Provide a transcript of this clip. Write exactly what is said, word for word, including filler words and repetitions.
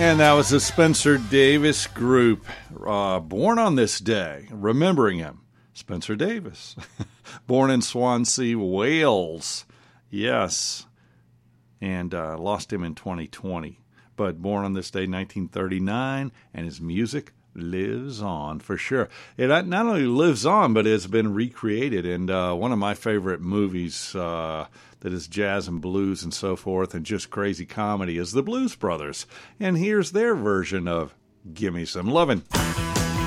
And that was the Spencer Davis Group, uh, born on this day, remembering him, Spencer Davis, born in Swansea, Wales, yes, and uh, lost him in twenty twenty, but born on this day, nineteen thirty-nine, and his music lives on for sure. It not only lives on, but it's been recreated, and uh, one of my favorite movies uh, that is jazz and blues and so forth and just crazy comedy is The Blues Brothers. And here's their version of Gimme Some Lovin'.